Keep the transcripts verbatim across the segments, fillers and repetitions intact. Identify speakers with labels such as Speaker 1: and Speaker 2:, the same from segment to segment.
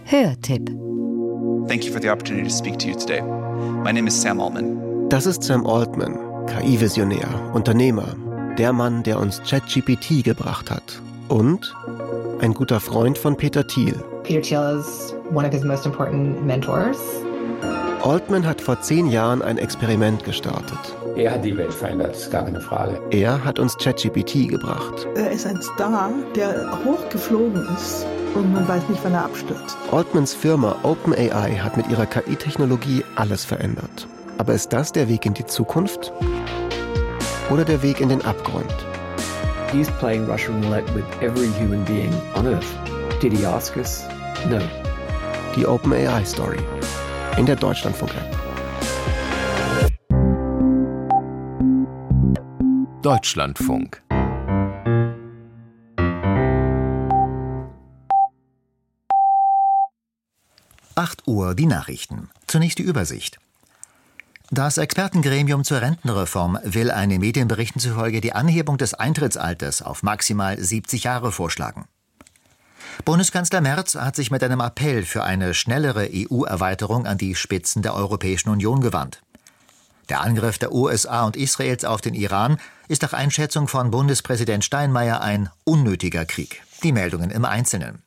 Speaker 1: Hörtipp.
Speaker 2: Thank you for the opportunity to speak to you today. My name is Sam Altman.
Speaker 3: Das ist Sam Altman, K I-Visionär, Unternehmer, der Mann, der uns ChatGPT gebracht hat. Und ein guter Freund von Peter Thiel.
Speaker 4: Peter Thiel is one of his most important mentors.
Speaker 3: Altman hat vor zehn Jahren ein Experiment gestartet.
Speaker 5: Er hat die Welt verändert, ist gar keine Frage.
Speaker 3: Er hat uns ChatGPT gebracht.
Speaker 6: Er ist ein Star, der hochgeflogen ist und man weiß nicht, wann er abstürzt.
Speaker 3: Altmans Firma OpenAI hat mit ihrer K I-Technologie alles verändert. Aber ist das der Weg in die Zukunft? Oder der Weg in den Abgrund?
Speaker 7: He's playing Russian roulette with every human being on Earth. Did he ask us? No.
Speaker 3: Die OpenAI-Story in der Deutschlandfunk-App.
Speaker 8: Deutschlandfunk.
Speaker 9: acht Uhr die Nachrichten. Zunächst die Übersicht. Das Expertengremium zur Rentenreform will einen Medienberichten zufolge die Anhebung des Eintrittsalters auf maximal siebzig Jahre vorschlagen. Bundeskanzler Merz hat sich mit einem Appell für eine schnellere E U-Erweiterung an die Spitzen der Europäischen Union gewandt. Der Angriff der U S A und Israels auf den Iran ist nach Einschätzung von Bundespräsident Steinmeier ein unnötiger Krieg. Die Meldungen im Einzelnen.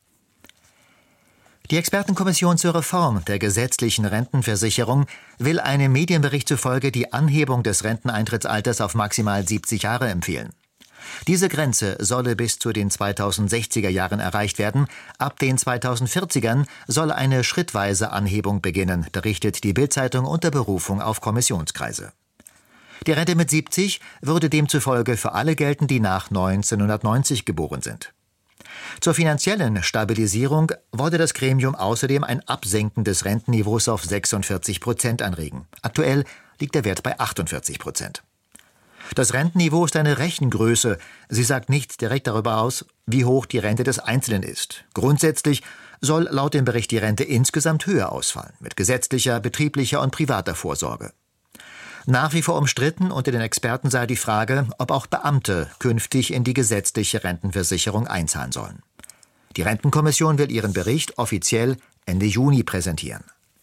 Speaker 9: Die Expertenkommission zur Reform der gesetzlichen Rentenversicherung will einem Medienbericht zufolge die Anhebung des Renteneintrittsalters auf maximal siebzig Jahre empfehlen. Diese Grenze solle bis zu den zweitausendsechziger Jahren erreicht werden. Ab den zweitausendvierzigern soll eine schrittweise Anhebung beginnen, berichtet die Bild-Zeitung unter Berufung auf Kommissionskreise. Die Rente mit siebzig würde demzufolge für alle gelten, die nach neunzehnhundertneunzig geboren sind. Zur finanziellen Stabilisierung wollte das Gremium außerdem ein Absenken des Rentenniveaus auf sechsundvierzig Prozent anregen. Aktuell liegt der Wert bei achtundvierzig Prozent. Das Rentenniveau ist eine Rechengröße. Sie sagt nichts direkt darüber aus, wie hoch die Rente des Einzelnen ist. Grundsätzlich soll laut dem Bericht die Rente insgesamt höher ausfallen, mit gesetzlicher, betrieblicher und privater Vorsorge. Nach wie vor umstritten unter den Experten sei die Frage, ob auch Beamte künftig in die gesetzliche Rentenversicherung einzahlen sollen. Die Rentenkommission will ihren Bericht offiziell Ende Juni präsentieren.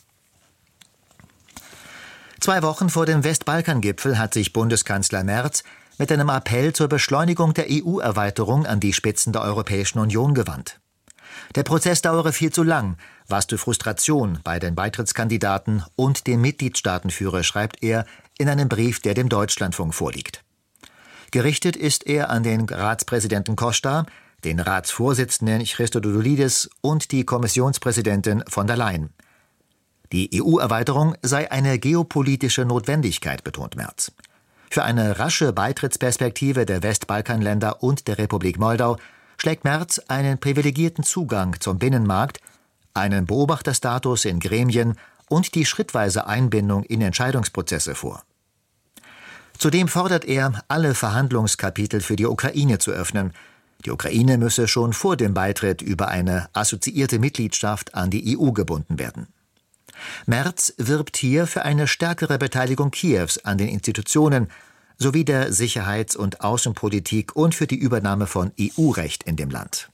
Speaker 9: Zwei Wochen vor dem Westbalkan-Gipfel hat sich Bundeskanzler Merz mit einem Appell zur Beschleunigung der E U-Erweiterung an die Spitzen der Europäischen Union gewandt. Der Prozess dauere viel zu lang, was zu Frustration bei den Beitrittskandidaten und den Mitgliedstaaten führe, schreibt er in einem Brief, der dem Deutschlandfunk vorliegt. Gerichtet ist er an den Ratspräsidenten Costa, den Ratsvorsitzenden Christodoulidis und die Kommissionspräsidentin von der Leyen. Die E U-Erweiterung sei eine geopolitische Notwendigkeit, betont Merz. Für eine rasche Beitrittsperspektive der Westbalkanländer und der Republik Moldau schlägt Merz einen privilegierten Zugang zum Binnenmarkt, einen Beobachterstatus in Gremien und die schrittweise Einbindung in Entscheidungsprozesse vor. Zudem fordert er, alle Verhandlungskapitel für die Ukraine zu öffnen. Die Ukraine müsse schon vor dem Beitritt über eine assoziierte Mitgliedschaft an die E U gebunden werden. Merz wirbt hier für eine stärkere Beteiligung Kiews an den Institutionen sowie der Sicherheits- und Außenpolitik und für die Übernahme von E U-Recht in dem Land.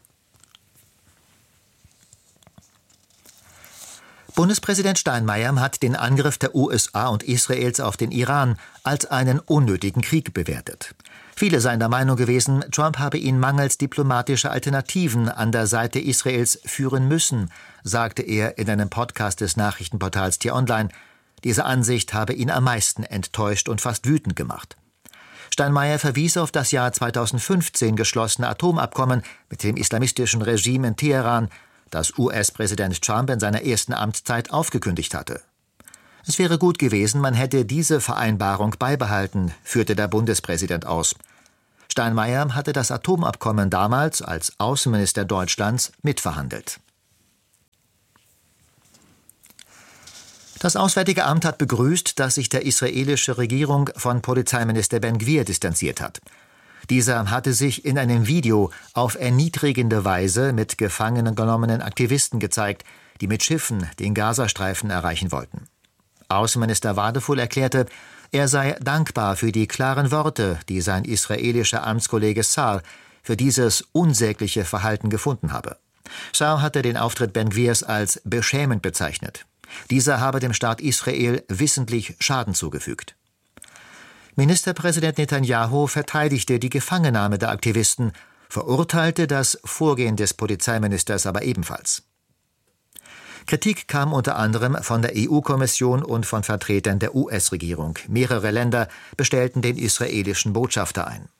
Speaker 9: Bundespräsident Steinmeier hat den Angriff der U S A und Israels auf den Iran als einen unnötigen Krieg bewertet. Viele seien der Meinung gewesen, Trump habe ihn mangels diplomatischer Alternativen an der Seite Israels führen müssen, sagte er in einem Podcast des Nachrichtenportals T-Online. Diese Ansicht habe ihn am meisten enttäuscht und fast wütend gemacht. Steinmeier verwies auf das Jahr zweitausendfünfzehn geschlossene Atomabkommen mit dem islamistischen Regime in Teheran, das U S-Präsident Trump in seiner ersten Amtszeit aufgekündigt hatte. Es wäre gut gewesen, man hätte diese Vereinbarung beibehalten, führte der Bundespräsident aus. Steinmeier hatte das Atomabkommen damals als Außenminister Deutschlands mitverhandelt. Das Auswärtige Amt hat begrüßt, dass sich der israelische Regierung von Polizeiminister Ben-Gvir distanziert hat. Dieser hatte sich in einem Video auf erniedrigende Weise mit gefangen genommenen Aktivisten gezeigt, die mit Schiffen den Gazastreifen erreichen wollten. Außenminister Wadefull erklärte, er sei dankbar für die klaren Worte, die sein israelischer Amtskollege Sar für dieses unsägliche Verhalten gefunden habe. Sa'ar hatte den Auftritt Ben-Gvirs als beschämend bezeichnet. Dieser habe dem Staat Israel wissentlich Schaden zugefügt. Ministerpräsident Netanyahu verteidigte die Gefangennahme der Aktivisten, verurteilte das Vorgehen des Polizeiministers aber ebenfalls. Kritik kam unter anderem von der E U-Kommission und von Vertretern der U S-Regierung. Mehrere Länder bestellten den israelischen Botschafter ein.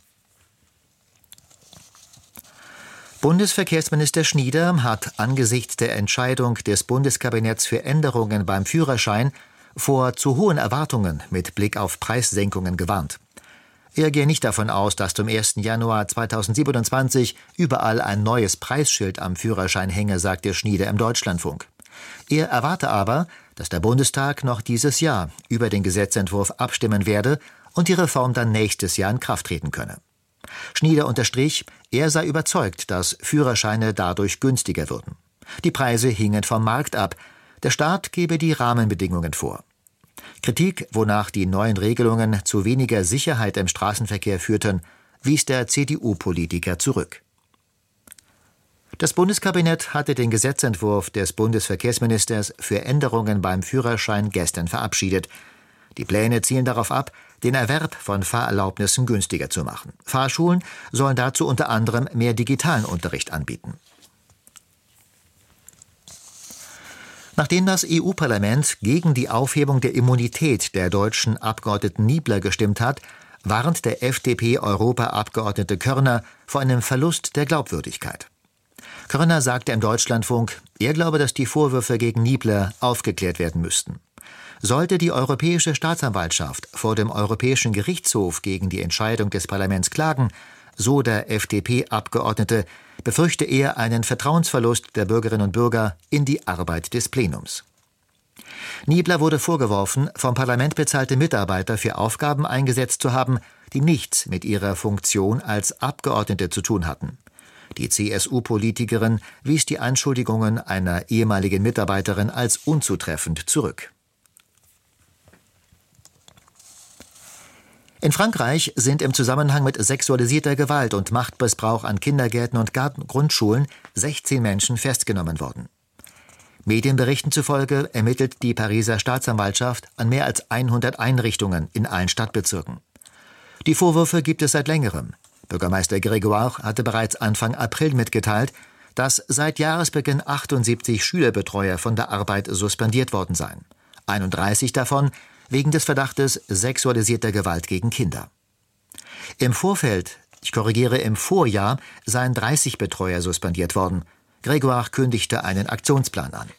Speaker 9: Bundesverkehrsminister Schnieder hat angesichts der Entscheidung des Bundeskabinetts für Änderungen beim Führerschein vor zu hohen Erwartungen mit Blick auf Preissenkungen gewarnt. Er gehe nicht davon aus, dass zum ersten Januar zweitausendsiebenundzwanzig überall ein neues Preisschild am Führerschein hänge, sagte Schnieder im Deutschlandfunk. Er erwarte aber, dass der Bundestag noch dieses Jahr über den Gesetzentwurf abstimmen werde und die Reform dann nächstes Jahr in Kraft treten könne. Schnieder unterstrich, er sei überzeugt, dass Führerscheine dadurch günstiger würden. Die Preise hingen vom Markt ab. Der Staat gebe die Rahmenbedingungen vor. Kritik, wonach die neuen Regelungen zu weniger Sicherheit im Straßenverkehr führten, wies der C D U-Politiker zurück. Das Bundeskabinett hatte den Gesetzentwurf des Bundesverkehrsministers für Änderungen beim Führerschein gestern verabschiedet. Die Pläne zielen darauf ab, den Erwerb von Fahrerlaubnissen günstiger zu machen. Fahrschulen sollen dazu unter anderem mehr digitalen Unterricht anbieten. Nachdem das E U-Parlament gegen die Aufhebung der Immunität der deutschen Abgeordneten Niebler gestimmt hat, warnt der F D P-Europaabgeordnete Körner vor einem Verlust der Glaubwürdigkeit. Körner sagte im Deutschlandfunk, er glaube, dass die Vorwürfe gegen Niebler aufgeklärt werden müssten. Sollte die Europäische Staatsanwaltschaft vor dem Europäischen Gerichtshof gegen die Entscheidung des Parlaments klagen, so der F D P-Abgeordnete, befürchte er einen Vertrauensverlust der Bürgerinnen und Bürger in die Arbeit des Plenums. Niebler wurde vorgeworfen, vom Parlament bezahlte Mitarbeiter für Aufgaben eingesetzt zu haben, die nichts mit ihrer Funktion als Abgeordnete zu tun hatten. Die C S U-Politikerin wies die Anschuldigungen einer ehemaligen Mitarbeiterin als unzutreffend zurück. In Frankreich sind im Zusammenhang mit sexualisierter Gewalt und Machtmissbrauch an Kindergärten und Grundschulen sechzehn Menschen festgenommen worden. Medienberichten zufolge ermittelt die Pariser Staatsanwaltschaft an mehr als hundert Einrichtungen in allen Stadtbezirken. Die Vorwürfe gibt es seit längerem. Bürgermeister Grégoire hatte bereits Anfang April mitgeteilt, dass seit Jahresbeginn achtundsiebzig Schülerbetreuer von der Arbeit suspendiert worden seien. einunddreißig davon wegen des Verdachtes sexualisierter Gewalt gegen Kinder. Im Vorfeld, ich korrigiere, im Vorjahr seien dreißig Betreuer suspendiert worden. Grégoire kündigte einen Aktionsplan an.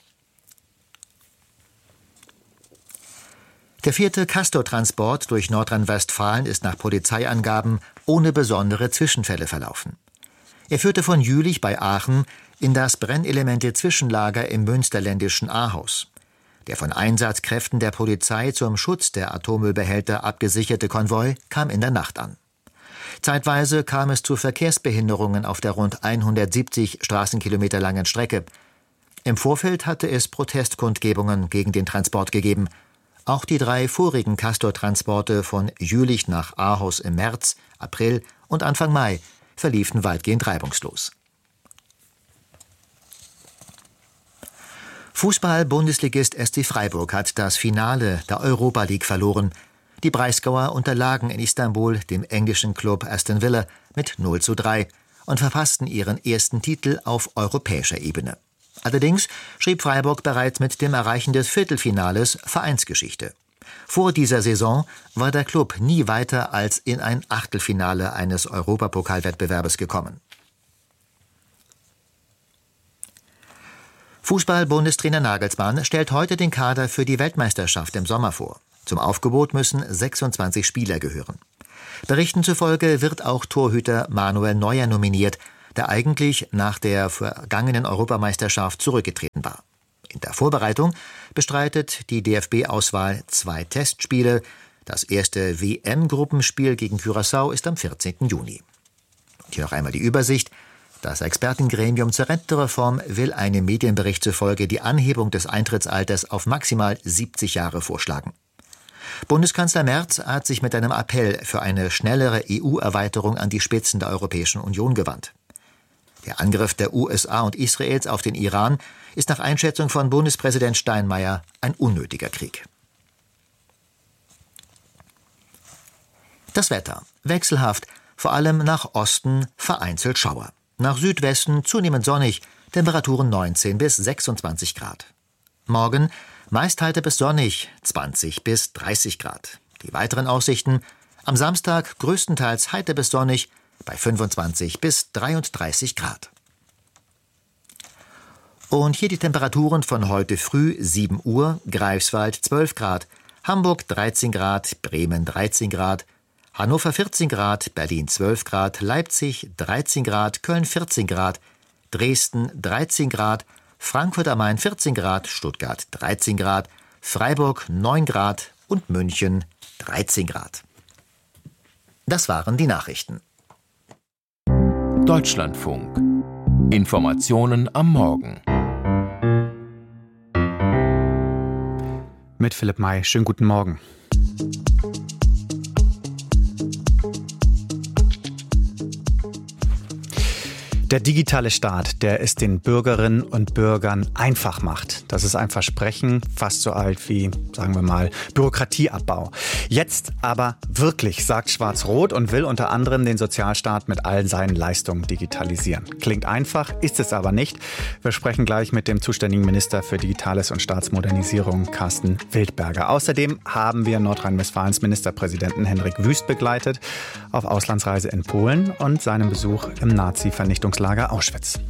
Speaker 9: Der vierte Castor-Transport durch Nordrhein-Westfalen ist nach Polizeiangaben ohne besondere Zwischenfälle verlaufen. Er führte von Jülich bei Aachen in das Brennelemente-Zwischenlager im münsterländischen Ahaus. Der von Einsatzkräften der Polizei zum Schutz der Atommüllbehälter abgesicherte Konvoi kam in der Nacht an. Zeitweise kam es zu Verkehrsbehinderungen auf der rund hundertsiebzig Straßenkilometer langen Strecke. Im Vorfeld hatte es Protestkundgebungen gegen den Transport gegeben. Auch die drei vorigen Castor-Transporte von Jülich nach Ahaus im März, April und Anfang Mai verliefen weitgehend reibungslos. Fußball-Bundesligist S C Freiburg hat das Finale der Europa League verloren. Die Breisgauer unterlagen in Istanbul dem englischen Club Aston Villa mit null zu drei und verpassten ihren ersten Titel auf europäischer Ebene. Allerdings schrieb Freiburg bereits mit dem Erreichen des Viertelfinales Vereinsgeschichte. Vor dieser Saison war der Klub nie weiter als in ein Achtelfinale eines Europapokalwettbewerbes gekommen. Fußball-Bundestrainer Nagelsmann stellt heute den Kader für die Weltmeisterschaft im Sommer vor. Zum Aufgebot müssen sechsundzwanzig Spieler gehören. Berichten zufolge wird auch Torhüter Manuel Neuer nominiert, der eigentlich nach der vergangenen Europameisterschaft zurückgetreten war. In der Vorbereitung bestreitet die D F B-Auswahl zwei Testspiele. Das erste W M-Gruppenspiel gegen Curaçao ist am vierzehnten Juni. Und hier noch einmal die Übersicht. Das Expertengremium zur Rentenreform will einem Medienbericht zufolge die Anhebung des Eintrittsalters auf maximal siebzig Jahre vorschlagen. Bundeskanzler Merz hat sich mit einem Appell für eine schnellere E U-Erweiterung an die Spitzen der Europäischen Union gewandt. Der Angriff der U S A und Israels auf den Iran ist nach Einschätzung von Bundespräsident Steinmeier ein unnötiger Krieg. Das Wetter. Wechselhaft, vor allem nach Osten vereinzelt Schauer. Nach Südwesten zunehmend sonnig, Temperaturen neunzehn bis sechsundzwanzig Grad. Morgen meist heiter bis sonnig, zwanzig bis dreißig Grad. Die weiteren Aussichten: am Samstag größtenteils heiter bis sonnig, bei fünfundzwanzig bis dreiunddreißig Grad. Und hier die Temperaturen von heute früh: sieben Uhr, Greifswald zwölf Grad, Hamburg dreizehn Grad, Bremen dreizehn Grad, Hannover vierzehn Grad, Berlin zwölf Grad, Leipzig dreizehn Grad, Köln vierzehn Grad, Dresden dreizehn Grad, Frankfurt am Main vierzehn Grad, Stuttgart dreizehn Grad, Freiburg neun Grad und München dreizehn Grad. Das waren die Nachrichten.
Speaker 8: Deutschlandfunk. Informationen am Morgen.
Speaker 1: Mit Philipp May. Schönen guten Morgen. Der digitale Staat, der es den Bürgerinnen und Bürgern einfach macht. Das ist ein Versprechen, fast so alt wie, sagen wir mal, Bürokratieabbau. Jetzt aber wirklich, sagt Schwarz-Rot und will unter anderem den Sozialstaat mit all seinen Leistungen digitalisieren. Klingt einfach, ist es aber nicht. Wir sprechen gleich mit dem zuständigen Minister für Digitales und Staatsmodernisierung, Carsten Wildberger. Außerdem haben wir Nordrhein-Westfalens Ministerpräsidenten Hendrik Wüst begleitet auf Auslandsreise in Polen und seinen Besuch im Nazi-Vernichtungslager Lager Auschwitz.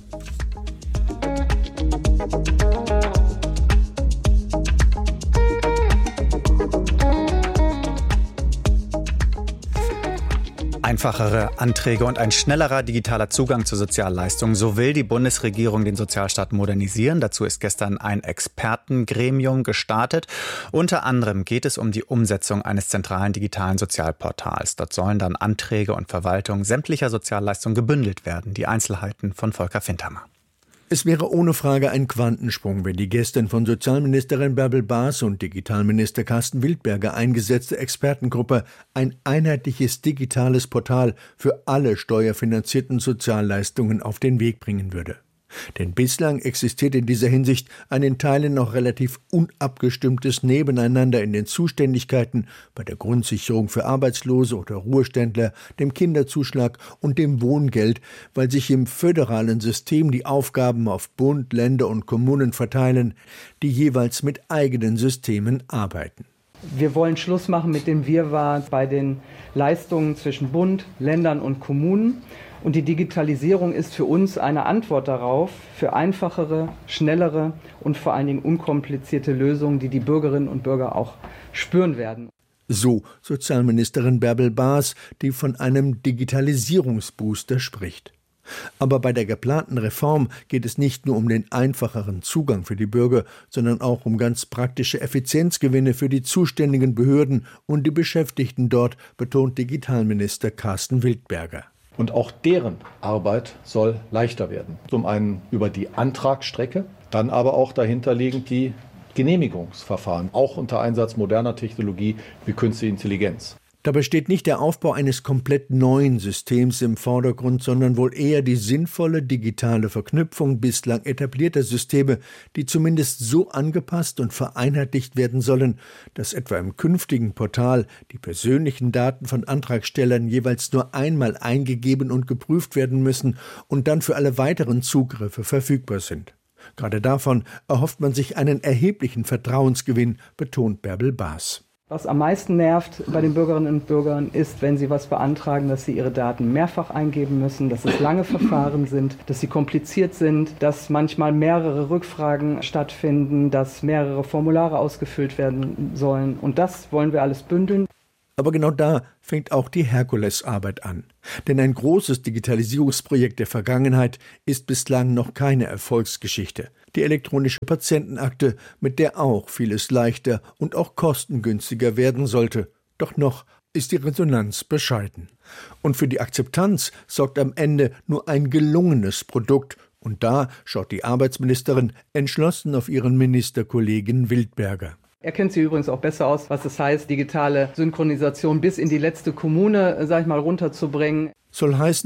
Speaker 1: Einfachere Anträge und ein schnellerer digitaler Zugang zu Sozialleistungen. So will die Bundesregierung den Sozialstaat modernisieren. Dazu ist gestern ein Expertengremium gestartet. Unter anderem geht es um die Umsetzung eines zentralen digitalen Sozialportals. Dort sollen dann Anträge und Verwaltung sämtlicher Sozialleistungen gebündelt werden. Die Einzelheiten von Volker Findhammer.
Speaker 10: Es wäre ohne Frage ein Quantensprung, wenn die gestern von Sozialministerin Bärbel Baas und Digitalminister Carsten Wildberger eingesetzte Expertengruppe ein einheitliches digitales Portal für alle steuerfinanzierten Sozialleistungen auf den Weg bringen würde. Denn bislang existiert in dieser Hinsicht ein in Teilen noch relativ unabgestimmtes Nebeneinander in den Zuständigkeiten bei der Grundsicherung für Arbeitslose oder Ruheständler, dem Kinderzuschlag und dem Wohngeld, weil sich im föderalen System die Aufgaben auf Bund, Länder und Kommunen verteilen, die jeweils mit eigenen Systemen arbeiten.
Speaker 11: Wir wollen Schluss machen mit dem Wirrwarr bei den Leistungen zwischen Bund, Ländern und Kommunen. Und die Digitalisierung ist für uns eine Antwort darauf, für einfachere, schnellere und vor allen Dingen unkomplizierte Lösungen, die die Bürgerinnen und Bürger auch spüren werden.
Speaker 10: So Sozialministerin Bärbel Baas, die von einem Digitalisierungsbooster spricht. Aber bei der geplanten Reform geht es nicht nur um den einfacheren Zugang für die Bürger, sondern auch um ganz praktische Effizienzgewinne für die zuständigen Behörden und die Beschäftigten dort, betont Digitalminister Carsten Wildberger.
Speaker 12: Und auch deren Arbeit soll leichter werden. Zum einen über die Antragsstrecke, dann aber auch dahinterliegend die Genehmigungsverfahren, auch unter Einsatz moderner Technologie wie künstliche Intelligenz.
Speaker 10: Dabei steht nicht der Aufbau eines komplett neuen Systems im Vordergrund, sondern wohl eher die sinnvolle digitale Verknüpfung bislang etablierter Systeme, die zumindest so angepasst und vereinheitlicht werden sollen, dass etwa im künftigen Portal die persönlichen Daten von Antragstellern jeweils nur einmal eingegeben und geprüft werden müssen und dann für alle weiteren Zugriffe verfügbar sind. Gerade davon erhofft man sich einen erheblichen Vertrauensgewinn, betont Bärbel Baas.
Speaker 11: Was am meisten nervt bei den Bürgerinnen und Bürgern ist, wenn sie was beantragen, dass sie ihre Daten mehrfach eingeben müssen, dass es lange Verfahren sind, dass sie kompliziert sind, dass manchmal mehrere Rückfragen stattfinden, dass mehrere Formulare ausgefüllt werden sollen. Und das wollen wir alles bündeln.
Speaker 10: Aber genau da fängt auch die Herkulesarbeit an. Denn ein großes Digitalisierungsprojekt der Vergangenheit ist bislang noch keine Erfolgsgeschichte. Die elektronische Patientenakte, mit der auch vieles leichter und auch kostengünstiger werden sollte. Doch noch ist die Resonanz bescheiden. Und für die Akzeptanz sorgt am Ende nur ein gelungenes Produkt. Und da schaut die Arbeitsministerin entschlossen auf ihren Ministerkollegen Wildberger.
Speaker 11: Er kennt sie übrigens auch besser aus, was es heißt, digitale Synchronisation bis in die letzte Kommune, sag ich mal, runterzubringen.
Speaker 10: Soll heißen,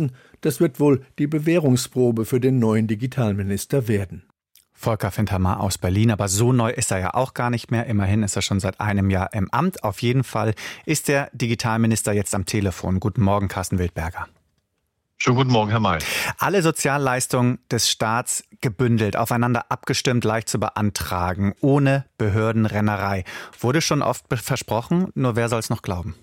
Speaker 10: Das wird wohl die Bewährungsprobe für den neuen Digitalminister werden.
Speaker 1: Volker Fintermar aus Berlin, aber so neu ist er ja auch gar nicht mehr. Immerhin ist er schon seit einem Jahr im Amt. Auf jeden Fall ist der Digitalminister jetzt am Telefon. Guten Morgen, Carsten Wildberger.
Speaker 13: Schönen guten Morgen, Herr May.
Speaker 1: Alle Sozialleistungen des Staats gebündelt, aufeinander abgestimmt, leicht zu beantragen, ohne Behördenrennerei. Wurde schon oft versprochen, nur wer soll es noch glauben?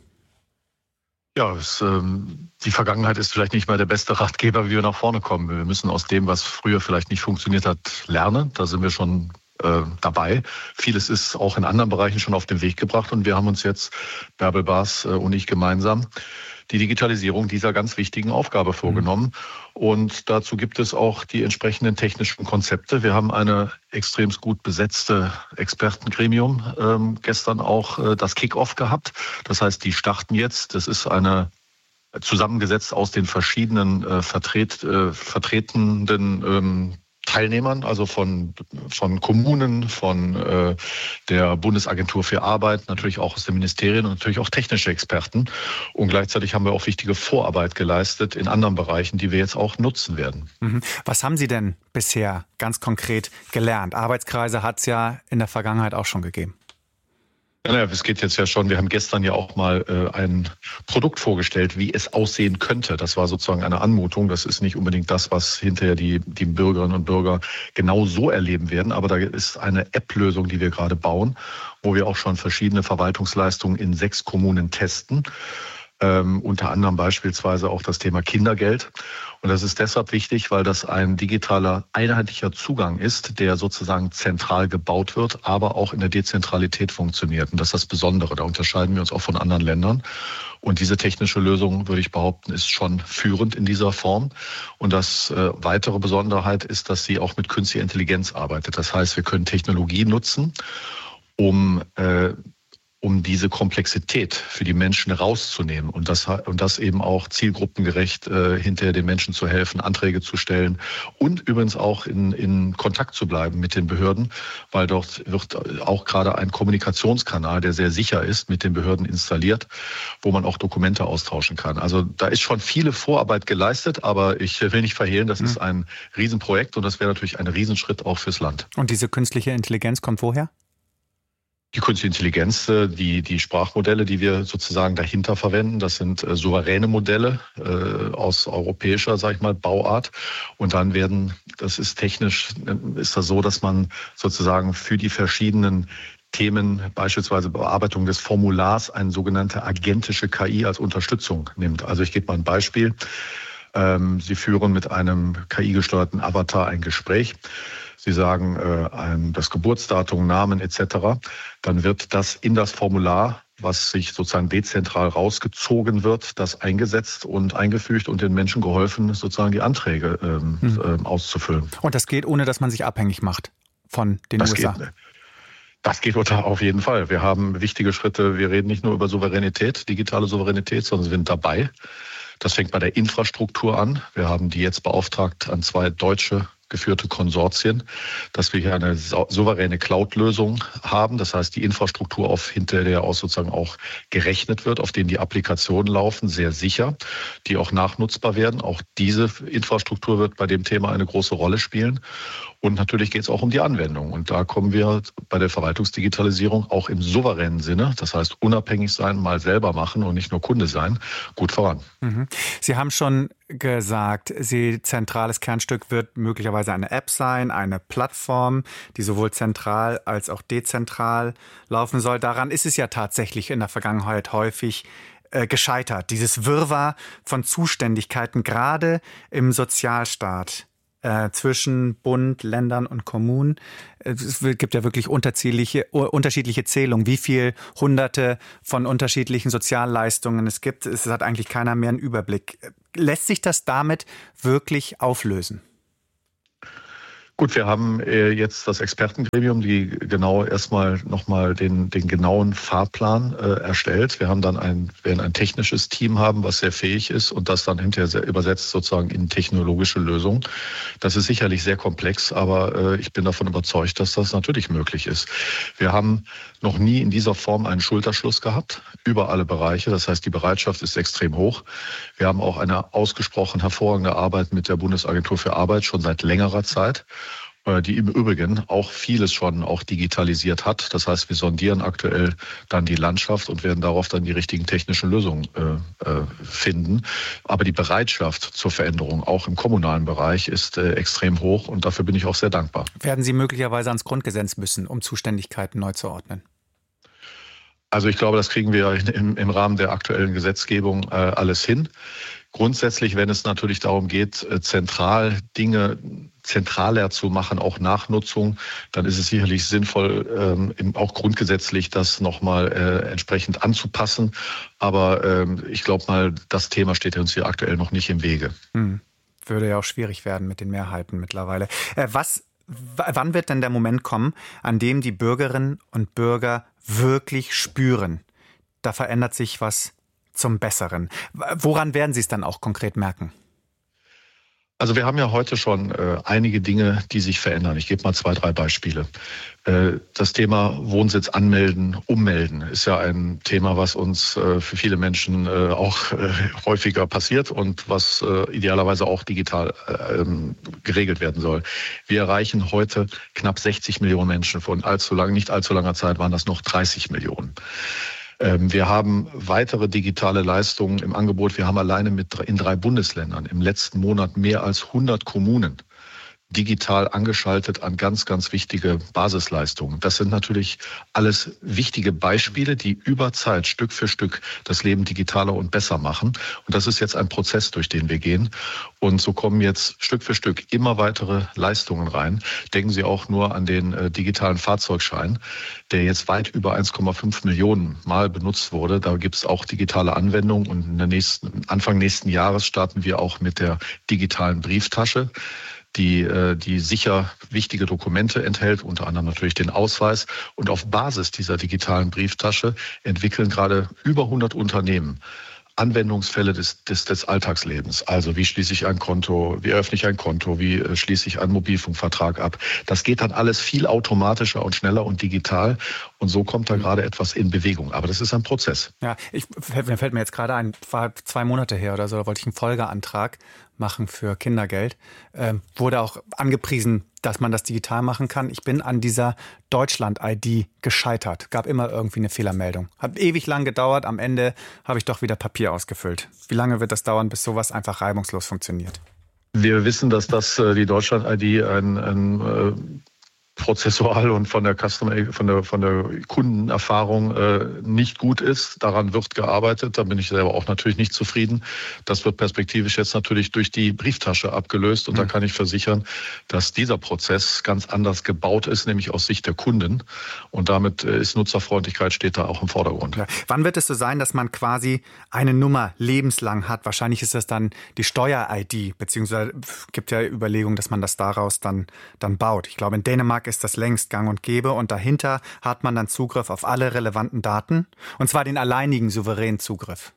Speaker 13: Ja, es, ähm, die Vergangenheit ist vielleicht nicht mal der beste Ratgeber, wie wir nach vorne kommen. Wir müssen aus dem, was früher vielleicht nicht funktioniert hat, lernen. Da sind wir schon äh, dabei. Vieles ist auch in anderen Bereichen schon auf den Weg gebracht. Und wir haben uns jetzt, Bärbel Baas äh, und ich gemeinsam, die Digitalisierung dieser ganz wichtigen Aufgabe vorgenommen. Und dazu gibt es auch die entsprechenden technischen Konzepte. Wir haben eine extrem gut besetzte Expertengremium ähm, gestern auch äh, das Kick-Off gehabt. Das heißt, die starten jetzt. Das ist eine zusammengesetzt aus den verschiedenen äh, vertret, äh, vertretenden ähm, Teilnehmern, also von, von Kommunen, von äh, der Bundesagentur für Arbeit, natürlich auch aus den Ministerien und natürlich auch technische Experten. Und gleichzeitig haben wir auch wichtige Vorarbeit geleistet in anderen Bereichen, die wir jetzt auch nutzen werden.
Speaker 1: Was haben Sie denn bisher ganz konkret gelernt? Arbeitskreise hat es ja in der Vergangenheit auch schon gegeben.
Speaker 13: Ja, es geht jetzt ja schon, wir haben gestern ja auch mal äh, ein Produkt vorgestellt, wie es aussehen könnte. Das war sozusagen eine Anmutung. Das ist nicht unbedingt das, was hinterher die, die Bürgerinnen und Bürger genau so erleben werden. Aber da ist eine App-Lösung, die wir gerade bauen, wo wir auch schon verschiedene Verwaltungsleistungen in sechs Kommunen testen. Ähm, unter anderem beispielsweise auch das Thema Kindergeld. Und das ist deshalb wichtig, weil das ein digitaler, einheitlicher Zugang ist, der sozusagen zentral gebaut wird, aber auch in der Dezentralität funktioniert. Und das ist das Besondere. Da unterscheiden wir uns auch von anderen Ländern. Und diese technische Lösung, würde ich behaupten, ist schon führend in dieser Form. Und das äh, weitere Besonderheit ist, dass sie auch mit künstlicher Intelligenz arbeitet. Das heißt, wir können Technologie nutzen, um äh, um diese Komplexität für die Menschen rauszunehmen und das, und das eben auch zielgruppengerecht äh, hinterher den Menschen zu helfen, Anträge zu stellen und übrigens auch in, in Kontakt zu bleiben mit den Behörden, weil dort wird auch gerade ein Kommunikationskanal, der sehr sicher ist, mit den Behörden installiert, wo man auch Dokumente austauschen kann. Also da ist schon viele Vorarbeit geleistet, aber ich will nicht verhehlen, das mhm. ist ein Riesenprojekt und das wäre natürlich ein Riesenschritt auch fürs Land.
Speaker 1: Und diese künstliche Intelligenz kommt woher?
Speaker 13: Die künstliche Intelligenz, die, die Sprachmodelle, die wir sozusagen dahinter verwenden, das sind äh, souveräne Modelle äh, aus europäischer, sag ich mal, Bauart. Und dann werden, das ist technisch, ist das so, dass man sozusagen für die verschiedenen Themen, beispielsweise Bearbeitung des Formulars, eine sogenannte agentische K I als Unterstützung nimmt. Also ich gebe mal ein Beispiel. Ähm, Sie führen mit einem K I-gesteuerten Avatar ein Gespräch. Sie sagen äh, ein, das Geburtsdatum, Namen et cetera. Dann wird das in das Formular, was sich sozusagen dezentral rausgezogen wird, das eingesetzt und eingefügt und den Menschen geholfen, sozusagen die Anträge ähm, hm. ähm, auszufüllen.
Speaker 1: Und das geht, ohne dass man sich abhängig macht von den
Speaker 13: das
Speaker 1: U S A?
Speaker 13: Geht, das geht auf jeden Fall. Wir haben wichtige Schritte. Wir reden nicht nur über Souveränität, digitale Souveränität, sondern wir sind dabei. Das fängt bei der Infrastruktur an. Wir haben die jetzt beauftragt an zwei deutsche geführte Konsortien, dass wir hier eine souveräne Cloud-Lösung haben. Das heißt, die Infrastruktur auf hinterher aus sozusagen auch gerechnet wird, auf denen die Applikationen laufen, sehr sicher, die auch nachnutzbar werden. Auch diese Infrastruktur wird bei dem Thema eine große Rolle spielen. Und natürlich geht es auch um die Anwendung. Und da kommen wir bei der Verwaltungsdigitalisierung auch im souveränen Sinne, das heißt unabhängig sein, mal selber machen und nicht nur Kunde sein, gut voran.
Speaker 1: Mhm. Sie haben schon gesagt, Sie, zentrales Kernstück wird möglicherweise eine App sein, eine Plattform, die sowohl zentral als auch dezentral laufen soll. Daran ist es ja tatsächlich in der Vergangenheit häufig äh, gescheitert. Dieses Wirrwarr von Zuständigkeiten, gerade im Sozialstaat. Äh, zwischen Bund, Ländern und Kommunen. Es gibt ja wirklich unterschiedliche, unterschiedliche Zählungen, wie viel Hunderte von unterschiedlichen Sozialleistungen es gibt. Es hat eigentlich keiner mehr einen Überblick. Lässt sich das damit wirklich auflösen?
Speaker 13: Gut, wir haben jetzt das Expertengremium, die genau erstmal nochmal den, den genauen Fahrplan äh, erstellt. Wir haben dann ein, werden ein technisches Team haben, was sehr fähig ist und das dann hinterher übersetzt sozusagen in technologische Lösungen. Das ist sicherlich sehr komplex, aber äh, ich bin davon überzeugt, dass das natürlich möglich ist. Wir haben noch nie in dieser Form einen Schulterschluss gehabt, über alle Bereiche. Das heißt, die Bereitschaft ist extrem hoch. Wir haben auch eine ausgesprochen hervorragende Arbeit mit der Bundesagentur für Arbeit schon seit längerer Zeit, die im Übrigen auch vieles schon auch digitalisiert hat. Das heißt, wir sondieren aktuell dann die Landschaft und werden darauf dann die richtigen technischen Lösungen äh, äh, finden. Aber die Bereitschaft zur Veränderung, auch im kommunalen Bereich, ist äh, extrem hoch und dafür bin ich auch sehr dankbar.
Speaker 1: Werden Sie möglicherweise ans Grundgesetz müssen, um Zuständigkeiten neu zu ordnen?
Speaker 13: Also ich glaube, das kriegen wir im, im Rahmen der aktuellen Gesetzgebung äh, alles hin. Grundsätzlich, wenn es natürlich darum geht, zentral Dinge zentraler zu machen, auch Nachnutzung, dann ist es sicherlich sinnvoll, ähm, auch grundgesetzlich das nochmal äh, entsprechend anzupassen. Aber ähm, ich glaube mal, das Thema steht uns hier aktuell noch nicht im Wege.
Speaker 1: Hm. Würde ja auch schwierig werden mit den Mehrheiten mittlerweile. Äh, was, w- wann wird denn der Moment kommen, an dem die Bürgerinnen und Bürger wirklich spüren, da verändert sich was zum Besseren? Woran werden Sie es dann auch konkret merken?
Speaker 13: Also wir haben ja heute schon äh, einige Dinge, die sich verändern. Ich gebe mal zwei, drei Beispiele. Äh, das Thema Wohnsitz anmelden, ummelden ist ja ein Thema, was uns äh, für viele Menschen äh, auch äh, häufiger passiert und was äh, idealerweise auch digital äh, geregelt werden soll. Wir erreichen heute knapp sechzig Millionen Menschen. Von allzu lang, nicht allzu langer Zeit waren das noch dreißig Millionen. Wir haben weitere digitale Leistungen im Angebot. Wir haben alleine mit in drei Bundesländern im letzten Monat mehr als hundert Kommunen digital angeschaltet an ganz, ganz wichtige Basisleistungen. Das sind natürlich alles wichtige Beispiele, die über Zeit Stück für Stück das Leben digitaler und besser machen. Und das ist jetzt ein Prozess, durch den wir gehen. Und so kommen jetzt Stück für Stück immer weitere Leistungen rein. Denken Sie auch nur an den äh, digitalen Fahrzeugschein, der jetzt weit über eins Komma fünf Millionen Mal benutzt wurde. Da gibt es auch digitale Anwendungen. Und in der nächsten, Anfang nächsten Jahres starten wir auch mit der digitalen Brieftasche, die, die sicher wichtige Dokumente enthält, unter anderem natürlich den Ausweis. Und auf Basis dieser digitalen Brieftasche entwickeln gerade über hundert Unternehmen Anwendungsfälle des, des, des Alltagslebens. Also wie schließe ich ein Konto, wie öffne ich ein Konto, wie schließe ich einen Mobilfunkvertrag ab. Das geht dann alles viel automatischer und schneller und digital. Und so kommt da gerade etwas in Bewegung. Aber das ist ein Prozess.
Speaker 1: Ja, ich, mir fällt mir jetzt gerade ein, war zwei Monate her oder so, da wollte ich einen Folgeantrag machen für Kindergeld. Ähm, wurde auch angepriesen, dass man das digital machen kann. Ich bin an dieser Deutschland-I D gescheitert. Gab immer irgendwie eine Fehlermeldung. Hat ewig lang gedauert. Am Ende habe ich doch wieder Papier ausgefüllt. Wie lange wird das dauern, bis sowas einfach reibungslos funktioniert?
Speaker 13: Wir wissen, dass das äh, die Deutschland-I D ein, ein äh, prozessual und von der Customer, von der, von der Kundenerfahrung äh, nicht gut ist. Daran wird gearbeitet. Da bin ich selber auch natürlich nicht zufrieden. Das wird perspektivisch jetzt natürlich durch die Brieftasche abgelöst. Und mhm. da kann ich versichern, dass dieser Prozess ganz anders gebaut ist, nämlich aus Sicht der Kunden. Und damit äh, ist Nutzerfreundlichkeit steht da auch im Vordergrund.
Speaker 1: Ja. Wann wird es so sein, dass man quasi eine Nummer lebenslang hat? Wahrscheinlich ist das dann die Steuer-I D, beziehungsweise gibt ja Überlegungen, dass man das daraus dann, dann baut. Ich glaube, in Dänemark ist das längst gang und gäbe und dahinter hat man dann Zugriff auf alle relevanten Daten und zwar den alleinigen souveränen Zugriff.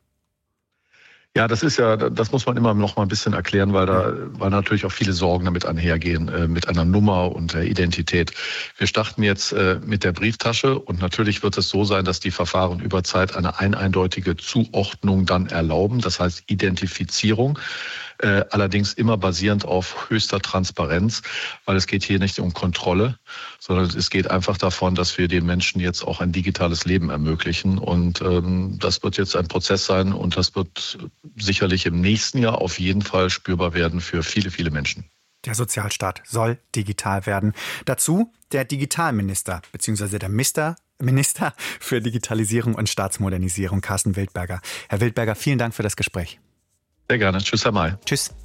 Speaker 13: Ja, das ist ja, das muss man immer noch mal ein bisschen erklären, weil da, weil natürlich auch viele Sorgen damit einhergehen, äh, mit einer Nummer und der Identität. Wir starten jetzt äh, mit der Brieftasche und natürlich wird es so sein, dass die Verfahren über Zeit eine ein eindeutige Zuordnung dann erlauben, das heißt Identifizierung. Äh, allerdings immer basierend auf höchster Transparenz, weil es geht hier nicht um Kontrolle, sondern es geht einfach davon, dass wir den Menschen jetzt auch ein digitales Leben ermöglichen. Und ähm, das wird jetzt ein Prozess sein und das wird sicherlich im nächsten Jahr auf jeden Fall spürbar werden für viele, viele Menschen.
Speaker 1: Der Sozialstaat soll digital werden. Dazu der Digitalminister, beziehungsweise der Mister Minister für Digitalisierung und Staatsmodernisierung, Carsten Wildberger. Herr Wildberger, vielen Dank für das Gespräch.
Speaker 13: Sehr gerne. Tschüss, Herr May.
Speaker 1: Tschüss.